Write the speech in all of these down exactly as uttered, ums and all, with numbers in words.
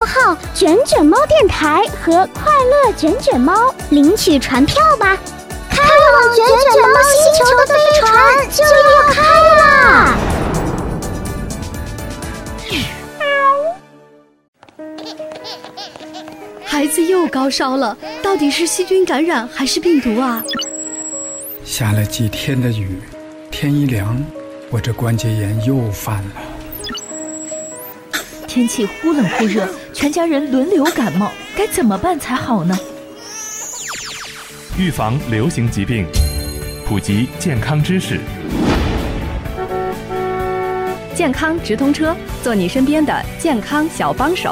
号卷卷猫电台和快乐卷卷猫领取船票吧。开往卷卷猫星球的飞船就要开啦！ 孩子又高烧了，到底是细菌感染还是病毒啊？ 下了几天的雨，天一凉，我这关节炎又犯了。 天气忽冷忽热，全家人轮流感冒，该怎么办才好呢？ 预防流行疾病，普及健康知识。 健康直通车，做你身边的健康小帮手。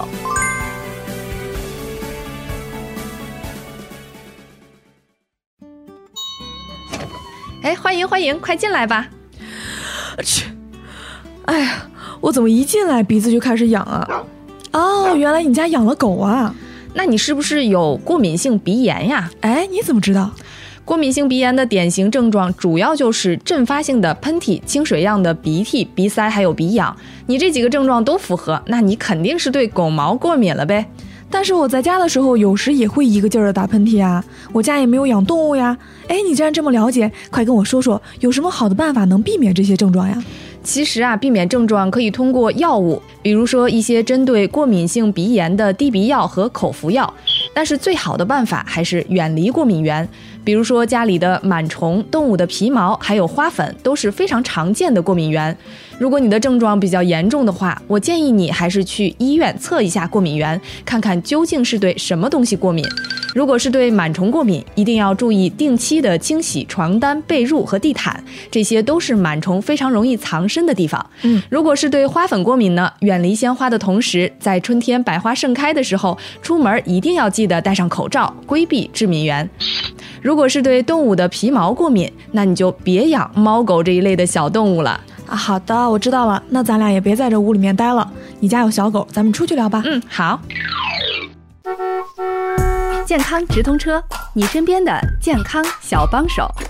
哎，欢迎欢迎，快进来吧。 去，哎呀，我怎么一进来鼻子就开始痒啊？哦，原来你家养了狗啊？ 那你是不是有过敏性鼻炎呀？ 哎，你怎么知道？ 过敏性鼻炎的典型症状主要就是阵发性的喷嚏、清水样的鼻涕、鼻塞还有鼻痒。你这几个症状都符合，那你肯定是对狗毛过敏了呗。 但是我在家的时候有时也会一个劲儿的打喷嚏啊，我家也没有养动物呀。哎，你既然这么了解，快跟我说说有什么好的办法能避免这些症状呀？ 其实啊，避免症状可以通过药物，比如说一些针对过敏性鼻炎的滴鼻药和口服药。但是最好的办法还是远离过敏源，比如说家里的螨虫、动物的皮毛还有花粉都是非常常见的过敏源。如果你的症状比较严重的话，我建议你还是去医院测一下过敏源，看看究竟是对什么东西过敏。如果是对螨虫过敏，一定要注意定期的清洗床单、被褥和地毯，这些都是螨虫非常容易藏身的地方。 嗯， 如果是对花粉过敏呢，远离鲜花的同时，在春天百花盛开的时候，出门一定要记得戴上口罩，规避致敏源。如果是对动物的皮毛过敏，那你就别养猫狗这一类的小动物了。 啊，好的，我知道了。那咱俩也别在这屋里面待了。你家有小狗，咱们出去聊吧。 嗯，好。 健康直通车，你身边的健康小帮手。